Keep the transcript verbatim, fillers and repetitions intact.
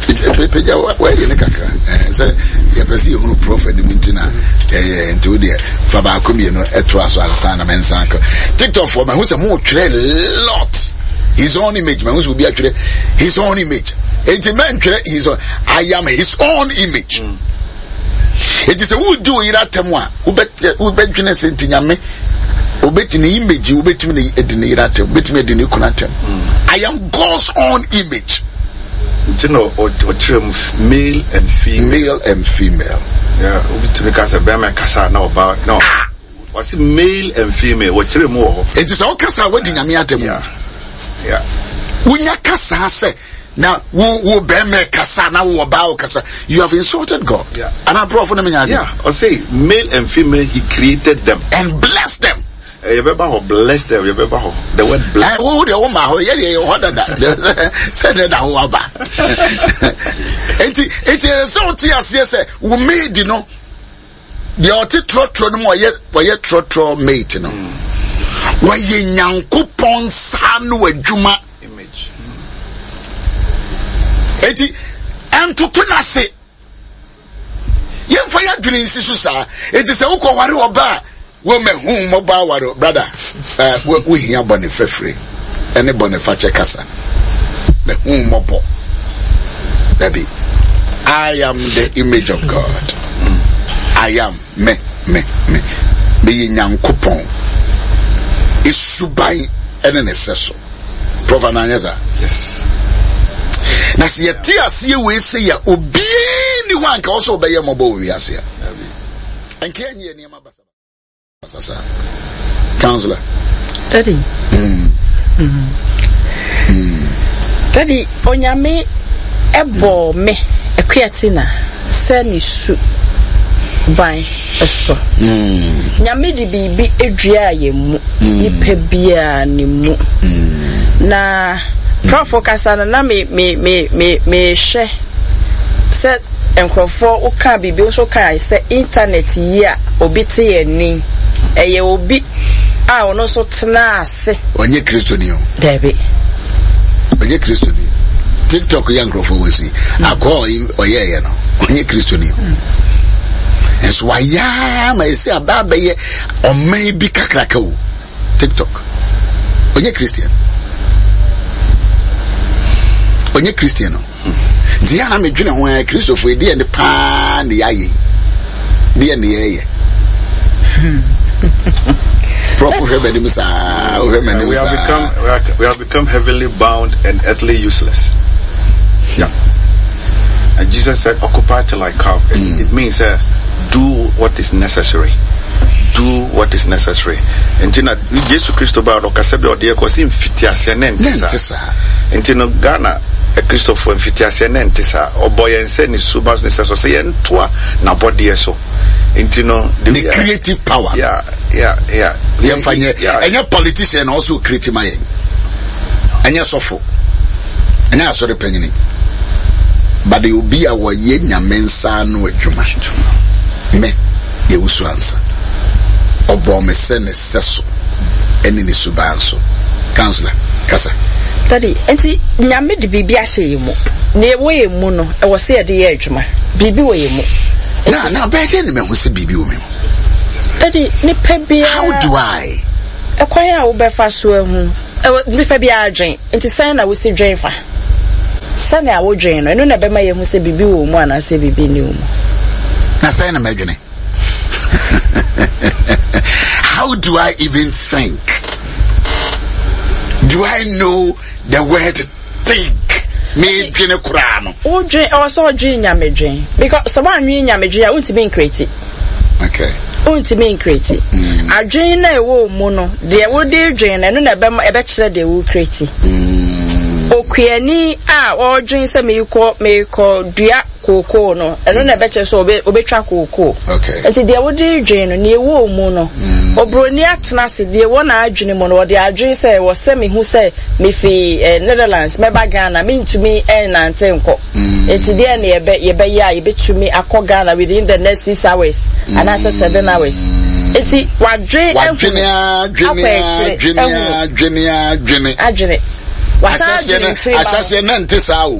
Peja where you kaka say you person who prophet ni mintina eh nti wo de fa ba akomi no eto aso ansa na mensa ko TikTok for me who say mo tire lot his own image man who be actually his own image enti man tire his own I am his own image it is a who do ira temwa who bet who bet dwene senti nyame obetini image obetimi edini ira tem obetimi edini kunatem I am God's own image. You know, or, or term male and female. Male and female. Yeah, we because of them kasa now about no. What's male and female? What term more? It is all kasa wedding amiatem. Yeah, yeah. When ya kasa say now who who beme kasa na who about kasa, you have insulted God. Yeah, and I brought for them. Yeah, I say male and female, He created them and blessed them. You ever have blessed them? You ever have the word blessed? Oh, the woman, oh yeah, yeah, what that? Said that who about? It it is so tears. Yes, we made you know. The oti tro tro no mo ye we ye tro tro mate no. We ye Nyankopon sa no adwuma image. Eti entoto na se. Ye mfa ya dwene nsisu sa. Eti se ukọ ware oba woman whom mobile waro brother uh we here bone fefre any bone fache kasa the whom mobo baby I am the image of God. I am me me me be Nyankopon isubai ene neseso Prophet Nanyeza. Yes, na se yeti ase we say ya obi ni wan ka also be ye mobo wi ase ya enke anye ni ma basa Sasa. Counselor. Daddy. Mm. Mm. Mm. Daddy, onyame ebo me ekweatina sani su ban eso. Mm. Nyame di bibi edua ye mu. Nipa bia ni mu. Na profo kasana na me me me me me hye se enkrofo uka bibi so kai se internet yi a obi te ye ni eye obi a ono so tena ase onye Kristo ni o debe onye Kristo ni TikTok ya nkrofo wesi akọ oye ye no onye Kristo ni o enso wa ya ma esi ababa ye oman bi kakraka o TikTok onye Christian onye Christian no dia na medwene ho ya Christopher e dia ne pa ne yaye dia ne yaye proper heaven musa we have become we, are, we have become heavily bound and earthly useless. Yeah, and Jesus said occupy till I come. mm. It means uh, do what is necessary. Do what is necessary. And you know, Jesus Christ about okasabe ode ko sim fitiase nentisa. And you know, Ghana a Christopher fitiase nentisa oboyense ni subas necessary say entwa na body so. And you know, the, the creative power. Yeah, yeah, yeah. Yeah, yeah, yeah. And your politician also creative my and your sofo. And your sorry penny. But they will be our yenya mensa no adwuma. Me ye wusu answer. Obo me sene seso eni ni subanso. Counselor kasa. Daddy, enti nyame de bibi ahye mu. Na ewo mu no, e wo se ye de ye adwuma. Bibi wo ye mu. Na na beje ni me ho se bibi wo me. Daddy, ni pebia. How do I? E kwan a wo be fa so ahu. E ni pebia adwen. Enti san na wo se dwen fa. San na wo dwen no, eno na be ma ye hu se bibi wo mu ana se bibi ni wo mu. Na san na me dwene. How do I even think? Do I know the word think? Me dwene kura no. O dwen o so dwen nyame dwen. Because so wan nwi nyame dwen a unti be create. Okay. Unti be create. Adwen na e wo mu no, de wo de dwen na no na be e be kire de wo create. Okuani a o dwen se me ko me ko dua koko no eno na be kire so obe obetwa koko. Okay. Enti de wo de dwen no na e wo mu no. Obroni atena se de wo na adwene mu no wo de adwen se wo se me hu se me fi Netherlands me ba Ghana me ntumi e nante nko. Enti de na ye be ye be ya ye betumi akọ Ghana within the next six hours and after seven hours. Enti wadwen wadwen adwen adwen adwen adwen adwen Asase na ntesa o